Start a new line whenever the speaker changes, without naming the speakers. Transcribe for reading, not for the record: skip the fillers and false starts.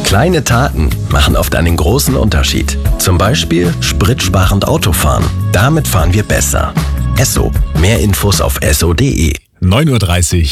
Kleine Taten machen oft einen großen Unterschied. Zum Beispiel spritsparend Autofahren. Damit fahren wir besser. Esso. Mehr Infos auf esso.de.
9:30 Uhr.